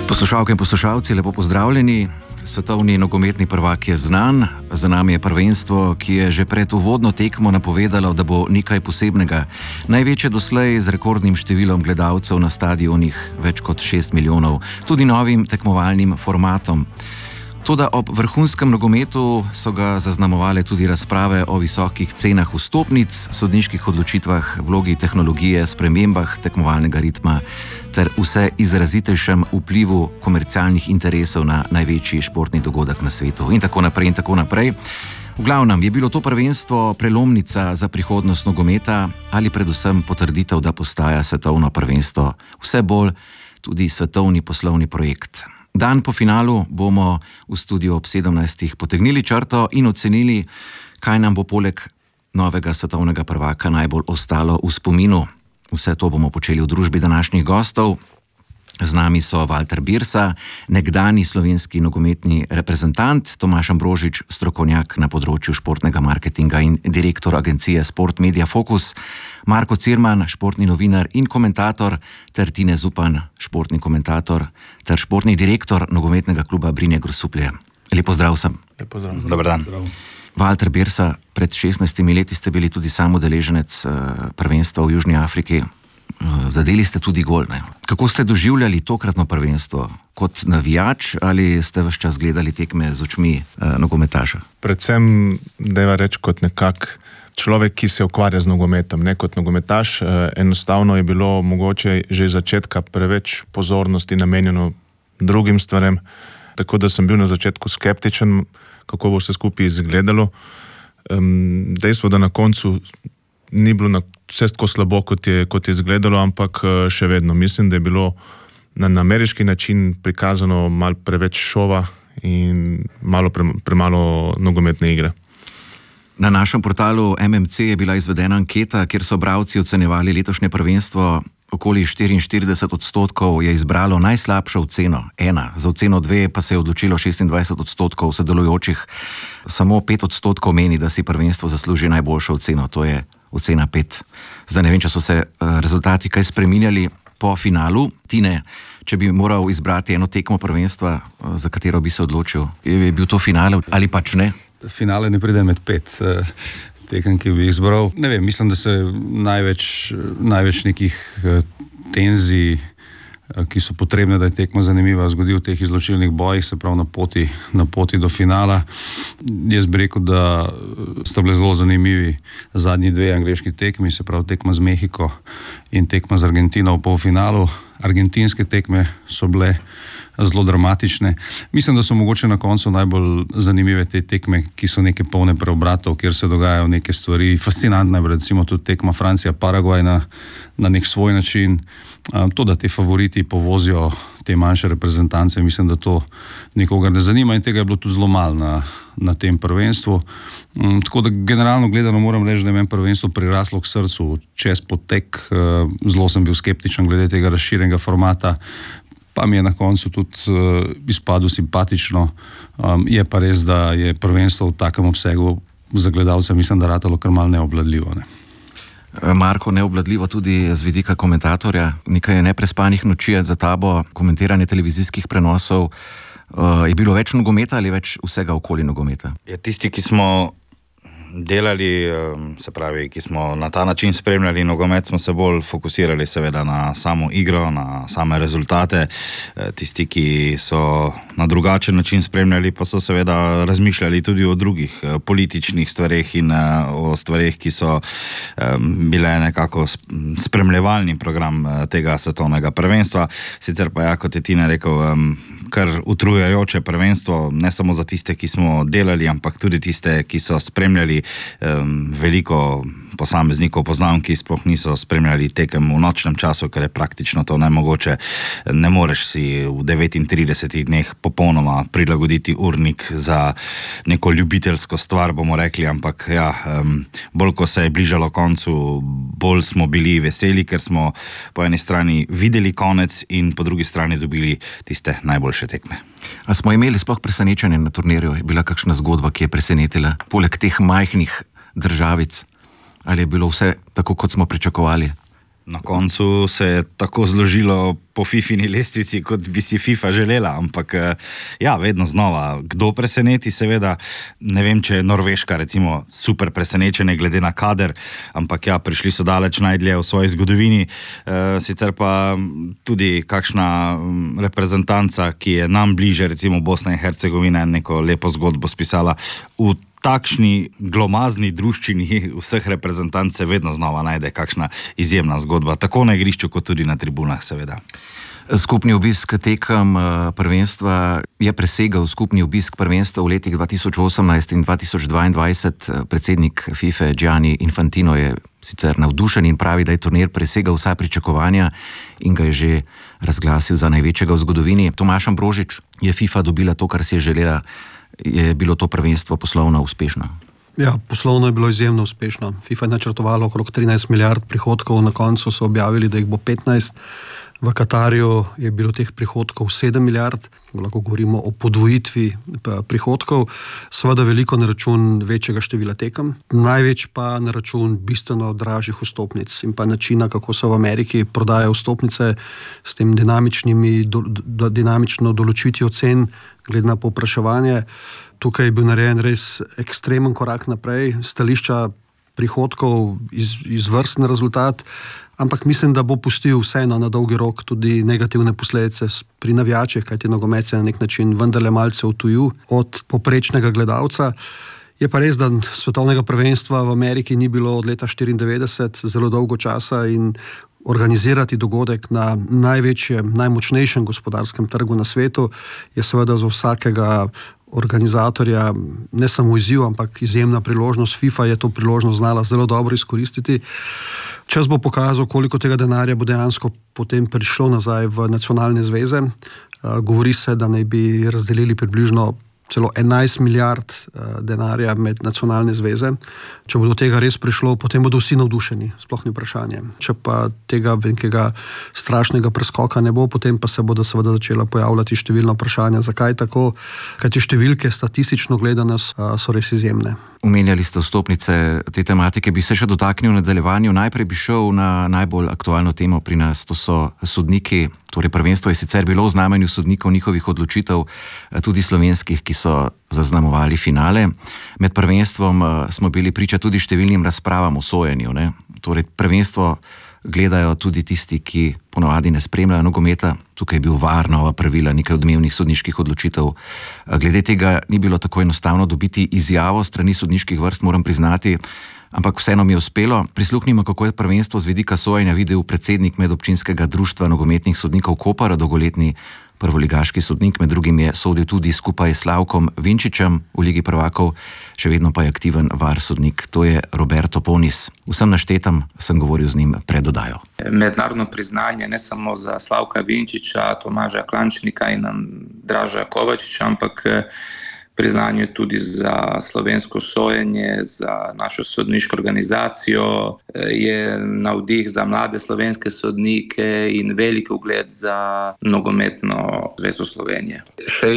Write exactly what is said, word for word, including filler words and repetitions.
Poslušalke in poslušalci, lepo pozdravljeni. Svetovni nogometni prvak je znan, za nami je prvenstvo, ki je že pred uvodno tekmo napovedalo, da bo nekaj posebnega. Največje doslej z rekordnim številom gledalcev na stadionih, več kot šest milijonov, tudi novim tekmovalnim formatom. Toda ob vrhunskem nogometu so ga zaznamovale tudi razprave o visokih cenah vstopnic, sodniških odločitvah, vlogi tehnologije, spremembah tekmovalnega ritma ter vse izrazitejšem vplivu komercialnih interesov na največji športni dogodek na svetu in tako naprej in tako naprej. V glavnem je bilo to prvenstvo prelomnica za prihodnost nogometa ali predvsem potrditev, da postaja svetovno prvenstvo vse bolj tudi svetovni poslovni projekt. Dan po finalu bomo v studiu ob sedemnajstih potegnili črto in ocenili, kaj nam bo poleg novega svetovnega prvaka najbolj ostalo v spominu. Vse to bomo počeli v družbi današnjih gostov. Z nami so Walter Birsa, nekdani slovenski nogometni reprezentant, Tomaž Ambrožič, strokovnjak na področju športnega marketinga in direktor agencije Sport Media Focus, Marko Cirman, športni novinar in komentator, ter Tine Zupan, športni komentator ter športni direktor nogometnega kluba Brinje Grosuplje. Lepo zdrav sem. Lepo zdrav. Dobar dan. Walter Birsa, pred šestnajstimi leti ste bili tudi sam udeleženec prvenstva v Južni Afriki. Zadeli ste tudi gol, ne? Kako ste doživljali tokratno prvenstvo? Kot navijač ali ste ves čas gledali tekme z očmi eh, nogometaša? Predvsem, dajva reči, kot nekak človek, ki se ukvarja z nogometom, ne kot nogometaš. Eh, enostavno je bilo mogoče že iz začetka preveč pozornosti namenjeno drugim stvarem, tako da sem bil na začetku skeptičen, kako bo vse skupaj izgledalo. Um, dejstvo, da na koncu ni bilo na vse tako slabo, kot je, kot je izgledalo, ampak še vedno mislim, da je bilo na, na ameriški način prikazano malo preveč šova in malo pre, premalo nogometne igre. Na našem portalu M M C je bila izvedena anketa, kjer so bralci ocenjevali letošnje prvenstvo. Okoli štiriinštirideset odstotkov je izbralo najslabšo oceno, ena. Za oceno dve pa se je odločilo šestindvajset odstotkov sodelujočih. Samo pet odstotkov meni, da si prvenstvo zasluži najboljšo oceno, to je ocena pet. Zdaj ne vem, če so se rezultati kaj spreminjali po finalu. Tine, če bi moral izbrati eno tekmo prvenstva, za katero bi se odločil, je bil to finale ali pač ne? Finale ne pride med pet tekem, ki bi izbral. Ne vem, mislim, da se največ, največ nekih tenzij, ki so potrebne, da je tekma zanimiva, zgodi v teh izločilnih bojih, se pravi na poti, na poti do finala. Jaz bi rekel, da sta bile zelo zanimivi zadnji dve angleški tekmi, se pravi tekma z Mehiko in tekma z Argentino v polfinalu. Argentinske tekme so bile zelo dramatične. Mislim, da so mogoče na koncu najbolj zanimive te tekme, ki so neke polne preobratov, kjer se dogajajo neke stvari. Fascinantna je recimo tudi tekma Francija-Paragvaj na, na nek svoj način. To, da te favoriti povozijo te manjše reprezentance, mislim, da to nikogar ne zanima in tega je bilo tudi zelo malo na, na tem prvenstvu. Tako da generalno gledano moram reči, da je meni prvenstvo priraslo k srcu čez potek. Zelo sem bil skeptičen glede tega razširjenega formata, pa mi je na koncu tudi uh, izpadlo simpatično. Um, je pa res, da je prvenstvo v takem obsegu za gledalce, mislim, da ratalo kar malo neobvladljivo. Ne? Marko, neobvladljivo tudi z vidika komentatorja. Nekaj neprespanih noči za tabo, komentiranje televizijskih prenosov. Uh, je bilo več nogometa ali več vsega okoli nogometa? Ja, tisti, ki smo delali, se pravi, ki smo na ta način spremljali nogomet, smo se bolj fokusirali seveda na samo igro, na same rezultate. Tisti, ki so na drugačen način spremljali, pa so seveda razmišljali tudi o drugih političnih stvareh in o stvareh, ki so bile nekako spremljevalni program tega svetovnega prvenstva. Sicer pa ja, kot je Tina rekel, kar utrujajoče prvenstvo, ne samo za tiste, ki smo delali, ampak tudi tiste, ki so spremljali. Um, veliko posameznikov poznam, ki sploh niso spremljali tekem v nočnem času, ker je praktično to nemogoče. Ne moreš si v devetintridesetih dneh popolnoma prilagoditi urnik za neko ljubiteljsko stvar, bomo rekli, ampak ja, um, bolj ko se je bližalo koncu, bolj smo bili veseli, ker smo po eni strani videli konec in po drugi strani dobili tiste najboljše tekme. A smo imeli sploh presenečenje na turnirju? Je bila kakšna zgodba, ki je presenetila poleg teh majhnih državic? Ali je bilo vse tako, kot smo pričakovali? Na koncu se je tako zložilo po fifini lestvici, kot bi si FIFA želela, ampak ja, vedno znova. Kdo preseneti, seveda, ne vem, če je Norveška recimo super presenečenje glede na kader, ampak ja, prišli so daleč najdlje v svoji zgodovini, e, sicer pa tudi kakšna reprezentanca, ki je nam bliže, recimo Bosna in Hercegovina, neko lepo zgodbo spisala v takšni glomazni druščini vseh reprezentanc se vedno znova najde kakšna izjemna zgodba, tako na igrišču, kot tudi na tribunah, seveda. Skupni obisk tekem prvenstva je presegal skupni obisk prvenstva v letih dva tisoč osemnajst in dva tisoč dvaindvajset. Predsednik FIFA Gianni Infantino je sicer navdušen in pravi, da je turnir presegal vsa pričakovanja in ga je že razglasil za največjega v zgodovini. Tomaž Ambrožič, je FIFA dobila to, kar si je želela? Je bilo to prvenstvo poslovno uspešno? Ja, poslovno je bilo izjemno uspešno. FIFA je načrtovalo okrog trinajst milijard prihodkov, na koncu so objavili, da jih bo petnajst. V Katarju je bilo teh prihodkov sedem milijard, lahko govorimo o podvojitvi prihodkov, seveda veliko na račun večjega števila tekem, največ pa na račun bistveno dražjih vstopnic in pa načina, kako se v Ameriki prodajajo vstopnice s tem dinamičnimi, do, do, dinamično določitvijo cen glede na povpraševanje. Tukaj je bil narejen res ekstremen korak naprej, stališča prihodkov, iz, izvrsten rezultat, ampak mislim, da bo pustil vseeno na dolgi rok tudi negativne posledice pri navijačih, kajti nogomet se na nek način vendarle malce odtujil od poprečnega gledalca. Je pa res, da svetovnega prvenstva v Ameriki ni bilo od leta štiriindevetdeset, zelo dolgo časa, in organizirati dogodek na največjem, najmočnejšem gospodarskem trgu na svetu je seveda za vsakega organizatorja ne samo izziv, ampak izjemna priložnost. FIFA je to priložnost znala zelo dobro izkoristiti. Čas bo pokazal, koliko tega denarja bo dejansko potem prišlo nazaj v nacionalne zveze. Govori se, da naj bi razdelili približno celo enajst milijard denarja med nacionalne zveze. Če bo do tega res prišlo, potem bodo vsi navdušeni, sploh ni vprašanje. Če pa tega velikega strašnega preskoka ne bo, potem pa se bodo seveda začela pojavljati številna vprašanja, zakaj tako, kajti številke statistično gledano so res izjemne. Omenjali ste vstopnice te tematike, bi se še dotaknil v nadaljevanju. Najprej bi šel na najbolj aktualno temo pri nas, to so sodniki. Torej, prvenstvo je sicer bilo v znamenju sodnikov, njihovih odločitev, tudi slovenskih, ki so zaznamovali finale. Med prvenstvom smo bili priča tudi številnim razpravam o sojenju, ne? Torej, prvenstvo gledajo tudi tisti, ki ponavadi ne spremljajo nogometa. Tukaj je bil V A R, nova pravila, nekaj odmevnih sodniških odločitev. Glede tega ni bilo tako enostavno dobiti izjavo strani sodniških vrst, moram priznati, ampak vseeno mi je uspelo. Prisluhnimo, kako je prvenstvo z vidika sojenja videl predsednik Medobčinskega društva nogometnih sodnikov Koper, dolgoletni prvoligaški sodnik, med drugim je sodil tudi skupaj s Slavkom Vinčičem v Ligi prvakov, še vedno pa je aktiven V A R sodnik, to je Roberto Ponis. Vsem naštetem sem govoril z njim pred oddajo. Mednarodno priznanje ne samo za Slavka Vinčiča, Tomaža Klančnika in Draža Kovačiča, ampak priznanje tudi za slovensko sojenje, za našo sodniško organizacijo, je navdih za mlade slovenske sodnike in velik ugled za nogometno zvezo Slovenije. Še